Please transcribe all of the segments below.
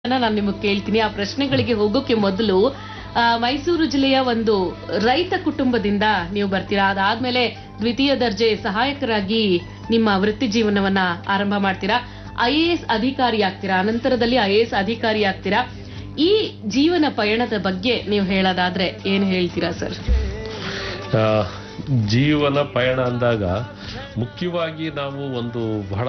ನಾನು ನಿಮಗೆ ಕೇಳ್ತೀನಿ. ಆ ಪ್ರಶ್ನೆಗಳಿಗೆ ಹೋಗೋಕೆ ಮೊದಲು ಮೈಸೂರು ಜಿಲ್ಲೆಯ ಒಂದು ರೈತ ಕುಟುಂಬದಿಂದ ನೀವು ಬರ್ತೀರಾ. ಅದಾದ್ಮೇಲೆ ದ್ವಿತೀಯ ದರ್ಜೆ ಸಹಾಯಕರಾಗಿ ನಿಮ್ಮ ವೃತ್ತಿ ಜೀವನವನ್ನ ಆರಂಭ ಮಾಡ್ತೀರಾ. IAS ಅಧಿಕಾರಿ ಆಗ್ತೀರಾ. ಅನಂತರದಲ್ಲಿ IAS ಅಧಿಕಾರಿ ಆಗ್ತೀರಾ. ಈ ಜೀವನ ಪಯಣದ ಬಗ್ಗೆ ನೀವು ಹೇಳೋದಾದ್ರೆ ಏನು ಹೇಳ್ತೀರಾ ಸರ್? ಜೀವನ ಪಯಣ ಅಂದಾಗ ಮುಖ್ಯವಾಗಿ ನಾವು ಒಂದು ಬಹಳ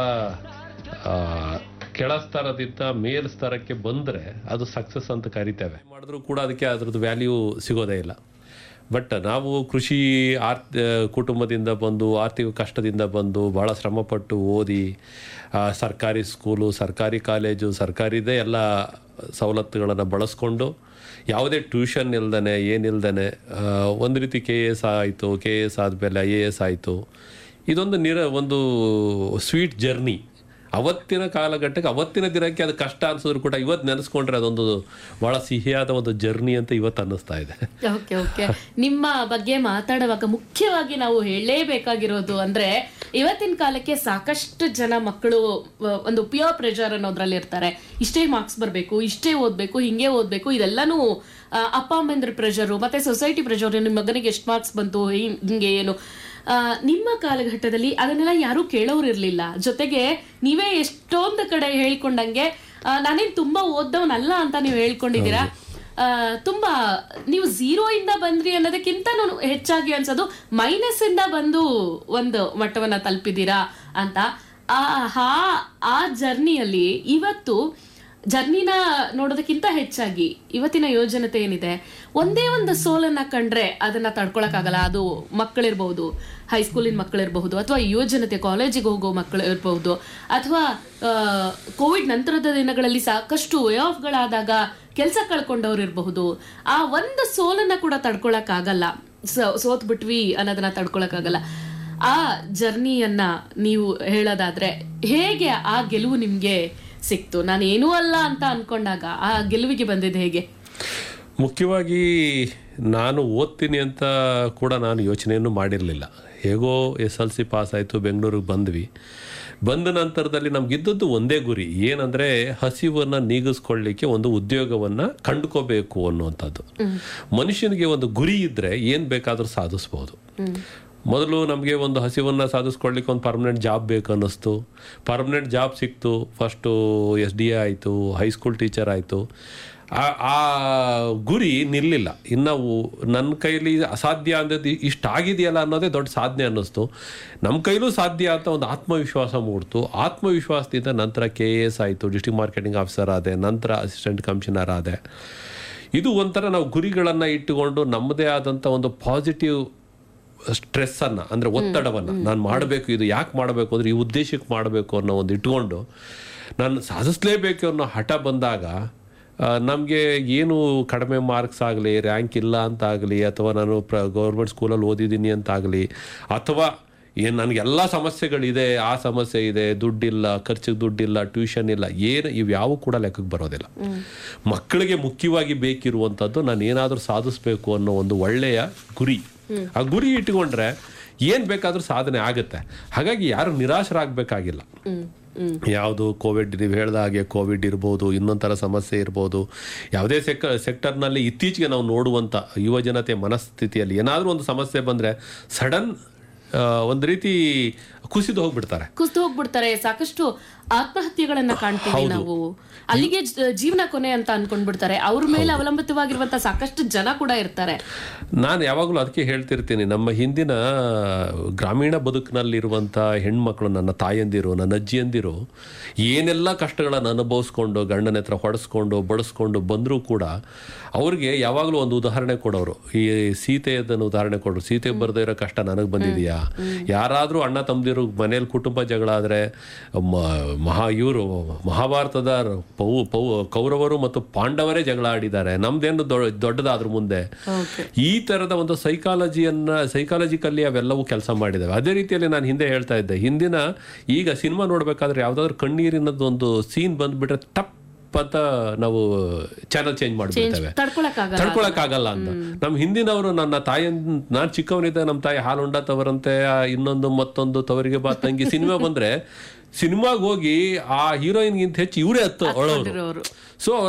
ಕೆಳ ಸ್ತರದಿಂದ ಮೇಲ್ ಸ್ತರಕ್ಕೆ ಬಂದರೆ ಅದು ಸಕ್ಸಸ್ ಅಂತ ಕರಿತೇವೆ. ಮಾಡಿದ್ರೂ ಕೂಡ ಅದಕ್ಕೆ ಅದರದ್ದು ವ್ಯಾಲ್ಯೂ ಸಿಗೋದೇ ಇಲ್ಲ. ಬಟ್ ನಾವು ಕೃಷಿ ಕುಟುಂಬದಿಂದ ಬಂದು ಆರ್ಥಿಕ ಕಷ್ಟದಿಂದ ಬಂದು ಭಾಳ ಶ್ರಮಪಟ್ಟು ಓದಿ ಸರ್ಕಾರಿ ಸ್ಕೂಲು, ಸರ್ಕಾರಿ ಕಾಲೇಜು, ಸರ್ಕಾರಿದೇ ಎಲ್ಲ ಸವಲತ್ತುಗಳನ್ನು ಬಳಸ್ಕೊಂಡು ಯಾವುದೇ ಟ್ಯೂಷನ್ ಇಲ್ದೇ ಏನಿಲ್ದೇ ಒಂದು ರೀತಿ KS ಆಯಿತು. KS ಆದಮೇಲೆ IAS ಆಯಿತು. ಇದೊಂದು ಒಂದು ಸ್ವೀಟ್ ಜರ್ನಿ. ಅವತ್ತಿನ ಕಾಲಘಟ್ಟಕ್ಕೆ ಅವತ್ತಿನ ದಿನಕ್ಕೆ ಅದು ಕಷ್ಟ ಅನ್ಸಿದ್ರು ಕೂಡ ಇವತ್ತು ನೆನೆಸ್ಕೊಂಡ್ರೆ ಅದೊಂದು ಬಹಳ ಸಿಹಿಯಾದ ಒಂದು ಜರ್ನಿ ಅಂತ ಇವತ್ತು ಅನ್ನಿಸ್ತಾ ಇದೆ. ಓಕೆ. ನಿಮ್ಮ ಬಗ್ಗೆ ಮಾತಾಡುವಾಗ ಮುಖ್ಯವಾಗಿ ನಾವು ಹೇಳಲೇಬೇಕಾಗಿರೋದು ಅಂದ್ರೆ ಇವತ್ತಿನ ಕಾಲಕ್ಕೆ ಸಾಕಷ್ಟು ಜನ ಮಕ್ಕಳು ಒಂದು ಪ್ಯೂರ್ ಪ್ರೆಷರ್ ಅನ್ನೋದ್ರಲ್ಲಿ ಇರ್ತಾರೆ. ಇಷ್ಟೇ ಮಾರ್ಕ್ಸ್ ಬರಬೇಕು, ಇಷ್ಟೇ ಓದ್ಬೇಕು, ಹಿಂಗೆ ಓದ್ಬೇಕು, ಇದೆಲ್ಲಾನು ಅಪ್ಪ ಅಮ್ಮಂದ್ರ ಪ್ರೆಷರು ಮತ್ತೆ ಸೊಸೈಟಿ ಪ್ರೆಷರ್. ನಿಮ್ಮ ಮಗನಿಗೆ ಎಷ್ಟು ಮಾರ್ಕ್ಸ್ ಬಂತು, ಹಿಂಗೆ ಏನು. ನಿಮ್ಮ ಕಾಲಘಟ್ಟದಲ್ಲಿ ಅದನ್ನೆಲ್ಲ ಯಾರು ಕೇಳೋರು ಇರ್ಲಿಲ್ಲ. ಜೊತೆಗೆ ನೀವೇ ಎಷ್ಟೊಂದು ಕಡೆ ಹೇಳ್ಕೊಂಡಂಗೆ ನಾನೇನ್ ತುಂಬಾ ಓದ್ದವನಲ್ಲ ಅಂತ ನೀವು ಹೇಳ್ಕೊಂಡಿದ್ದೀರಾ. ತುಂಬಾ ನೀವು 0 ಇಂದ ಬಂದ್ರಿ ಅನ್ನೋದಕ್ಕಿಂತ ಹೆಚ್ಚಾಗಿ ಅನ್ಸೋದು ಮೈನಸ್ ಇಂದ ಬಂದು ಒಂದು ಮಟ್ಟವನ್ನ ತಲುಪಿದೀರಾ ಅಂತ. ಆ ಜರ್ನಿಯಲ್ಲಿ ಇವತ್ತು ಜರ್ನಿನ ನೋಡೋದಕ್ಕಿಂತ ಹೆಚ್ಚಾಗಿ ಇವತ್ತಿನ ಯೋಜನತೆ ಏನಿದೆ, ಒಂದೇ ಒಂದು ಸೋಲನ್ನ ಕಂಡ್ರೆ ಅದನ್ನ ತಡ್ಕೊಳಕ್ಕಾಗಲ್ಲ. ಅದು ಮಕ್ಕಳಿರ್ಬಹುದು, ಹೈಸ್ಕೂಲಿನ ಮಕ್ಕಳಿರಬಹುದು, ಅಥವಾ ಯೋಜನತೆ ಕಾಲೇಜಿಗೆ ಹೋಗೋ ಮಕ್ಕಳು ಇರಬಹುದು, ಅಥವಾ ಕೋವಿಡ್ ನಂತರದ ದಿನಗಳಲ್ಲಿ ಸಾಕಷ್ಟು ವೇ ಆಫ್ಗಳಾದಾಗ ಕೆಲಸ ಕಳ್ಕೊಂಡವ್ರು ಇರಬಹುದು. ಆ ಒಂದು ಸೋಲನ್ನ ಕೂಡ ತಡ್ಕೊಳಕ್ಕಾಗಲ್ಲ. ಸೋತ್ ಬಿಟ್ವಿ ಅನ್ನೋದನ್ನ ತಡ್ಕೊಳಕ್ಕಾಗಲ್ಲ. ಆ ಜರ್ನಿಯನ್ನ ನೀವು ಹೇಳೋದಾದ್ರೆ ಹೇಗೆ ಆ ಗೆಲುವು ನಿಮ್ಗೆ ಸಿಕ್ತು? ನಾನು ಏನೂ ಅಲ್ಲ ಅಂತ ಅನ್ಕೊಂಡಾಗ ಆ ಗೆಲುವಿಗೆ ಬಂದಿದ್ದು ಹೇಗೆ? ಮುಖ್ಯವಾಗಿ ನಾನು ಓದ್ತೀನಿ ಅಂತ ಕೂಡ ನಾನು ಯೋಚನೆಯನ್ನು ಮಾಡಿರಲಿಲ್ಲ. ಹೇಗೋ SLC ಪಾಸ್ ಆಯಿತು, ಬೆಂಗಳೂರಿಗೆ ಬಂದ್ವಿ. ಬಂದ ನಂತರದಲ್ಲಿ ನಮಗಿದ್ದದ್ದು ಒಂದೇ ಗುರಿ, ಏನಂದರೆ ಹಸಿವನ್ನು ನೀಗಿಸ್ಕೊಳ್ಳಿಕ್ಕೆ ಒಂದು ಉದ್ಯೋಗವನ್ನು ಕಂಡುಕೋಬೇಕು ಅನ್ನುವಂಥದ್ದು. ಮನುಷ್ಯನಿಗೆ ಒಂದು ಗುರಿ ಇದ್ದರೆ ಏನು ಬೇಕಾದರೂ ಸಾಧಿಸ್ಬೋದು. ಮೊದಲು ನಮಗೆ ಒಂದು ಹಸಿವನ್ನು ಸಾಧಿಸ್ಕೊಳ್ಳಿಕ್ಕೆ ಒಂದು ಪರ್ಮನೆಂಟ್ ಜಾಬ್ ಬೇಕು ಅನ್ನಿಸ್ತು. ಪರ್ಮನೆಂಟ್ ಜಾಬ್ ಸಿಕ್ತು. ಫಸ್ಟು SDA ಆಯಿತು, ಹೈಸ್ಕೂಲ್ ಟೀಚರ್ ಆಯಿತು. ಆ ಗುರಿ ನಿಲ್ಲಿಲ್ಲ. ಇನ್ನು ನನ್ನ ಕೈಲಿ ಅಸಾಧ್ಯ ಅಂದದ್ದು ಇಷ್ಟಾಗಿದೆಯಲ್ಲ ಅನ್ನೋದೇ ದೊಡ್ಡ ಸಾಧನೆ ಅನ್ನಿಸ್ತು. ನಮ್ಮ ಕೈಲೂ ಸಾಧ್ಯ ಅಂತ ಒಂದು ಆತ್ಮವಿಶ್ವಾಸ ಮೂಡ್ತು. ಆತ್ಮವಿಶ್ವಾಸದಿಂದ ನಂತರ KAS ಆಯಿತು, ಡಿಸ್ಟ್ರಿಕ್ಟ್ ಮಾರ್ಕೆಟಿಂಗ್ ಆಫೀಸರ್ ಆದೆ, ನಂತರ ಅಸಿಸ್ಟೆಂಟ್ ಕಮಿಷನರ್ ಆದೆ. ಇದು ಒಂಥರ ನಾವು ಗುರಿಗಳನ್ನು ಇಟ್ಟುಕೊಂಡು ನಮ್ಮದೇ ಆದಂಥ ಒಂದು ಪಾಸಿಟಿವ್ ಸ್ಟ್ರೆಸ್ಸನ್ನು, ಅಂದರೆ ಒತ್ತಡವನ್ನು, ನಾನು ಮಾಡಬೇಕು, ಇದು ಯಾಕೆ ಮಾಡಬೇಕು ಅಂದರೆ ಈ ಉದ್ದೇಶಕ್ಕೆ ಮಾಡಬೇಕು ಅನ್ನೋ ಒಂದು ಇಟ್ಕೊಂಡು ನಾನು ಸಾಧಿಸಲೇಬೇಕು ಅನ್ನೋ ಹಠ ಬಂದಾಗ ನಮಗೆ ಏನು ಕಡಿಮೆ ಮಾರ್ಕ್ಸ್ ಆಗಲಿ, ರ್ಯಾಂಕ್ ಇಲ್ಲ ಅಂತಾಗಲಿ, ಅಥವಾ ನಾನು ಗೌರ್ಮೆಂಟ್ ಸ್ಕೂಲಲ್ಲಿ ಓದಿದ್ದೀನಿ ಅಂತಾಗಲಿ, ಅಥವಾ ಏನು ನನಗೆಲ್ಲ ಸಮಸ್ಯೆಗಳಿದೆ, ಆ ಸಮಸ್ಯೆ ಇದೆ, ದುಡ್ಡಿಲ್ಲ, ಖರ್ಚಿಗೆ ದುಡ್ಡಿಲ್ಲ, ಟ್ಯೂಷನ್ ಇಲ್ಲ, ಇವ್ಯಾವು ಕೂಡ ಲೆಕ್ಕಕ್ಕೆ ಬರೋದಿಲ್ಲ. ಮಕ್ಕಳಿಗೆ ಮುಖ್ಯವಾಗಿ ಬೇಕಿರುವಂಥದ್ದು ನಾನು ಏನಾದರೂ ಸಾಧಿಸಬೇಕು ಅನ್ನೋ ಒಂದು ಒಳ್ಳೆಯ ಗುರಿ. ಆ ಗುರಿ ಇಟ್ಕೊಂಡ್ರೆ ಏನು ಬೇಕಾದರೂ ಸಾಧನೆ ಆಗುತ್ತೆ. ಹಾಗಾಗಿ ಯಾರು ನಿರಾಶರಾಗಬೇಕಾಗಿಲ್ಲ. ಯಾವುದು ಕೋವಿಡ್, ನೀವು ಹೇಳ್ದ ಹಾಗೆ ಕೋವಿಡ್ ಇರ್ಬೋದು, ಇನ್ನೊಂಥರ ಸಮಸ್ಯೆ ಇರ್ಬೋದು, ಯಾವುದೇ ಸೆಕ್ಟರ್ನಲ್ಲಿ ಇತ್ತೀಚೆಗೆ ನಾವು ನೋಡುವಂಥ ಯುವಜನತೆ ಮನಸ್ಥಿತಿಯಲ್ಲಿ ಏನಾದರೂ ಒಂದು ಸಮಸ್ಯೆ ಬಂದರೆ ಸಡನ್ ಒಂದು ರೀತಿ ಕುಸಿದು ಹೋಗ್ಬಿಡ್ತಾರೆ. ಸಾಕಷ್ಟು ಆತ್ಮಹತ್ಯೆಗಳನ್ನ ಕಾಣ್ತೀವಿ ನಾವು. ಅಲ್ಲಿಗೆ ಜೀವನ ಕೊನೆ ಅಂತ ಅನ್ಕೊಂಡ್ಬಿಡ್ತಾರೆ. ಅವ್ರ ಮೇಲೆ ಅವಲಂಬಿತವಾಗಿರುವಂತ ಸಾಕಷ್ಟು ಜನ ಕೂಡ ಇರ್ತಾರೆ. ನಾನು ಯಾವಾಗಲೂ ಅದಕ್ಕೆ ಹೇಳ್ತಿರ್ತೀನಿ, ನಮ್ಮ ಹಿಂದಿನ ಗ್ರಾಮೀಣ ಬದುಕಿನಲ್ಲಿರುವಂಥ ಹೆಣ್ಮಕ್ಳು, ನನ್ನ ತಾಯಂದಿರು, ನನ್ನ ಅಜ್ಜಿಯಂದಿರು ಏನೆಲ್ಲ ಕಷ್ಟಗಳನ್ನು ಅನುಭವಿಸ್ಕೊಂಡು ಗಂಡನ ಹತ್ರ ಹೊಡೆಸ್ಕೊಂಡು ಬಡಿಸ್ಕೊಂಡು ಬಂದರೂ ಕೂಡ ಅವ್ರಿಗೆ ಯಾವಾಗಲೂ ಒಂದು ಉದಾಹರಣೆ ಕೊಡೋರು. ಈ ಸೀತೆಯದನ್ನು ಉದಾಹರಣೆ ಕೊಡೋರು. ಸೀತೆ ಬರದೇ ಇರೋ ಕಷ್ಟ ನನಗೆ ಬಂದಿದೆಯಾ? ಯಾರಾದರೂ ಅಣ್ಣ ತಮ್ಮದಿರು ಮನೇಲಿ ಕುಟುಂಬ ಜಗಳ ಆದರೆ ಮಹಾಭಾರತದ ಕೌರವರು ಮತ್ತು ಪಾಂಡವರೇ ಜಗಳ ಆಡಿದ್ದಾರೆ, ನಮ್ದೇನು ದೊಡ್ಡದಾದ್ರ ಮುಂದೆ. ಈ ಥರದ ಒಂದು ಸೈಕಾಲಜಿಕಲ್ಲಿ ಅವೆಲ್ಲವೂ ಕೆಲಸ ಮಾಡಿದ್ದಾವೆ. ಅದೇ ರೀತಿಯಲ್ಲಿ ನಾನು ಹಿಂದೆ ಹೇಳ್ತಾ ಇದ್ದೆ, ಈಗ ಸಿನಿಮಾ ನೋಡ್ಬೇಕಾದ್ರೆ ಯಾವುದಾದ್ರೂ ಕಣ್ಣೀರಿನದ್ದು ಒಂದು ಸೀನ್ ಬಂದ್ಬಿಟ್ರೆ ಟಪ್ ಅಂತ ನಾವು ಚಾನಲ್ ಚೇಂಜ್ ಮಾಡಿಬಿಡ್ತೇವೆ, ತಡ್ಕೊಳಕ್ಕಾಗಲ್ಲ ಅಂತ. ನಮ್ಮ ಹಿಂದಿನವರು, ನಾನು ಚಿಕ್ಕವನಿದ್ದ ನಮ್ಮ ತಾಯಿ ಹಾಲು ಉಂಡ ತವರಂತೆ, ಇನ್ನೊಂದು ಮತ್ತೊಂದು ತವರಿಗೆ ಬಾ ತಂಗಿ ಸಿನಿಮಾ ಬಂದ್ರೆ ಸಿನಿಮಾಗೆ ಹೋಗಿ ಆ ಹೀರೋಯಿನ್ಗಿಂತ ಹೆಚ್ಚು ಇವರೇ ಹತ್ತು ಅಳೋರು. ಸೊ